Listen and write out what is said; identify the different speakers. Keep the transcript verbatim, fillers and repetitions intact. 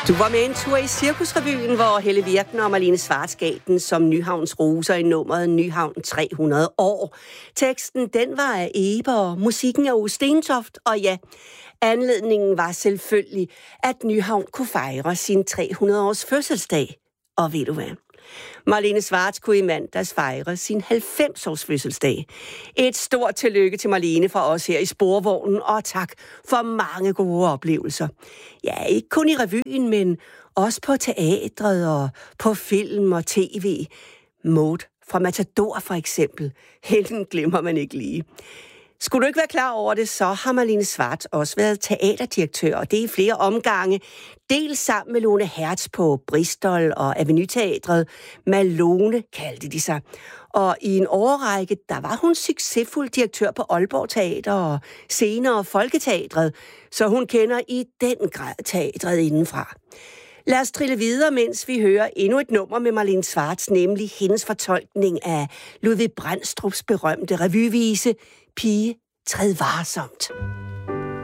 Speaker 1: Du var med en tur i Cirkusrevyen, hvor Helle Virkner og Malene Schwartz gav den som Nyhavns roser i nummeret Nyhavn tre hundrede år. Teksten, den var af Eber, og musikken af Ove Stentoft, og ja, anledningen var selvfølgelig, at Nyhavn kunne fejre sin tre hundrede års fødselsdag. Og ved du hvad? Malene Schwartz kunne i mandags fejre sin halvfems års fødselsdag. Et stort tillykke til Malene fra os her i Sporvognen, og tak for mange gode oplevelser. Ja, ikke kun i revyen, men også på teatret og på film og tv. Maud fra Matador for eksempel. Hende glemmer man ikke lige. Skulle du ikke være klar over det, så har Malene Schwartz også været teaterdirektør, og det er i flere omgange. Dels sammen med Lone Hertz på Bristol og Avenue-teatret. Malone kaldte de sig. Og i en årrække, der var hun succesfuld direktør på Aalborg Teater og senere Folketeatret, så hun kender i den grad teatret indenfra. Lad os trille videre, mens vi hører endnu et nummer med Malene Schwartz, nemlig hendes fortolkning af Ludvig Brandstrups berømte revyvise Pige, træd varsomt.